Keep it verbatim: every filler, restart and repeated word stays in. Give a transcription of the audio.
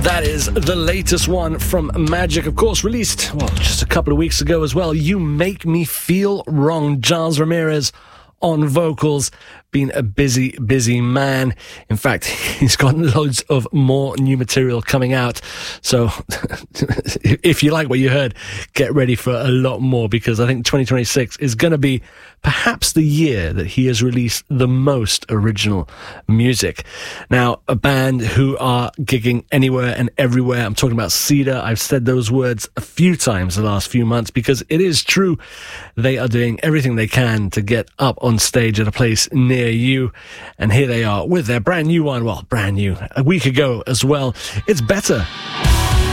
That is the latest one from Magic, of course, released, well, just a couple of weeks ago as well. You Make Me Feel Wrong. Giles Ramirez on vocals, been a busy, busy man. In fact, he's got loads of more new material coming out. So if you like what you heard, get ready for a lot more, because I think twenty twenty-six is going to be perhaps the year that he has released the most original music. Now, a band who are gigging anywhere and everywhere. I'm talking about Cedar. I've said those words a few times the last few months because it is true. They are doing everything they can to get up on stage at a place near you. And here they are with their brand new one. Well, brand new. A week ago as well. It's Better.